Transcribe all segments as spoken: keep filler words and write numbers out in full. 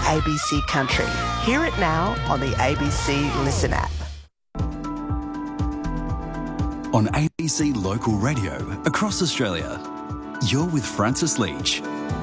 A B C Country. Hear it now on the A B C Listen app. On A B C Local Radio across Australia, you're with Francis Leach.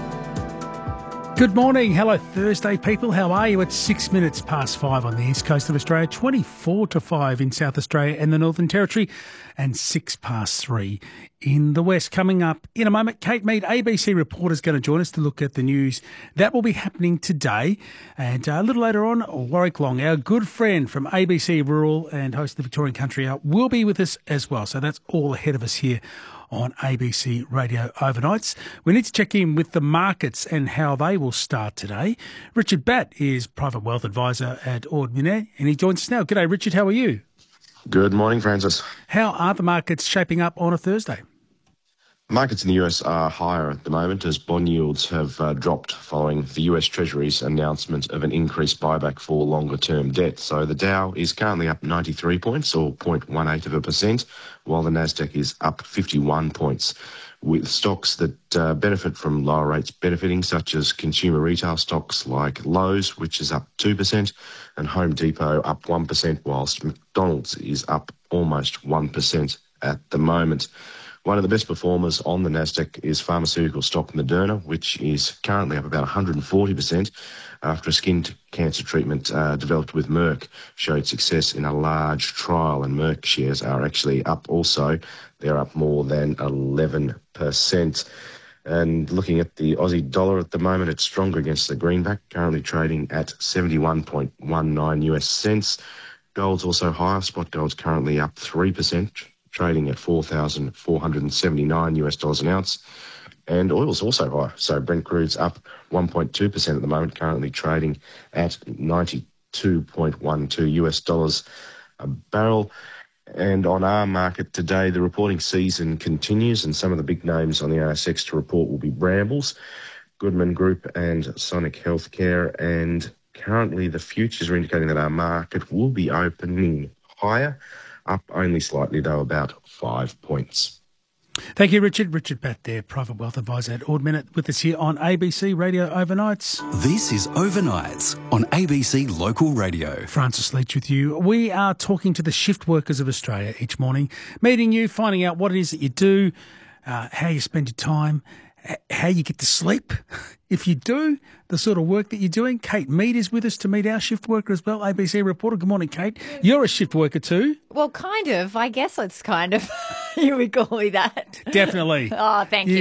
Good morning. Hello, Thursday, people. How are you? It's six minutes past five on the east coast of Australia, twenty-four to five in South Australia and the Northern Territory, and six past three in the west. Coming up in a moment, Kate Mead, A B C reporter, is going to join us to look at the news that will be happening today. And uh, a little later on, Warwick Long, our good friend from A B C Rural and host of the Victorian Country Hour, will be with us as well. So that's all ahead of us here on A B C Radio Overnights. We need to check in with the markets and how they will start today. Richard Batt is Private Wealth Advisor at Ord Minnett, and he joins us now. G'day, Richard. How are you? Good morning, Francis. How are the markets shaping up on a Thursday? Markets in the U S are higher at the moment as bond yields have uh, dropped following the U S Treasury's announcement of an increased buyback for longer-term debt. So the Dow is currently up ninety-three points, or zero point one eight of a percent, while the Nasdaq is up fifty-one points, with stocks that uh, benefit from lower rates benefiting, such as consumer retail stocks like Lowe's, which is up two percent, and Home Depot up one percent, whilst McDonald's is up almost one percent at the moment. One of the best performers on the Nasdaq is pharmaceutical stock Moderna, which is currently up about one hundred forty percent after a skin cancer treatment uh, developed with Merck showed success in a large trial, and Merck shares are actually up also. They're up more than eleven percent. And looking at the Aussie dollar at the moment, it's stronger against the greenback, currently trading at seventy-one point one nine US cents. Gold's also higher. Spot gold's currently up three percent. Trading at four thousand four hundred seventy-nine US dollars an ounce. And oil's also high. So Brent crude's up one point two percent at the moment, currently trading at ninety-two point one two US dollars a barrel. And on our market today, the reporting season continues, and some of the big names on the A S X to report will be Brambles, Goodman Group and Sonic Healthcare. And currently the futures are indicating that our market will be opening higher, up only slightly, though, about five points. Thank you, Richard. Richard Batt there, Private Wealth Advisor at Ord Minnett, with us here on A B C Radio Overnights. This is Overnights on A B C Local Radio. Francis Leach with you. We are talking to the shift workers of Australia each morning, meeting you, finding out what it is that you do, uh, how you spend your time, how you get to sleep, if you do, the sort of work that you're doing. Kate Mead is with us to meet our shift worker as well, A B C reporter. Good morning, Kate. You're a shift worker too. Well, kind of. I guess it's kind of. You would call me that. Definitely. Oh, thank you. you.